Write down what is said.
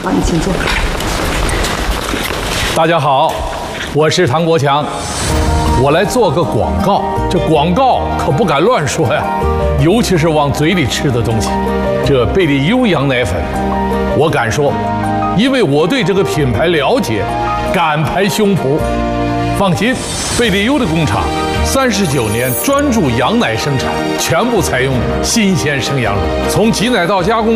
好，你请坐。 大家好，我是唐国强，我来做个广告。这广告可不敢乱说呀，尤其是往嘴里吃的东西。这贝利优羊奶粉，我敢说，因为我对这个品牌了解，敢拍胸脯。放心，贝利优的工厂39年专注羊奶生产，全部采用新鲜生羊乳，从挤奶到加工。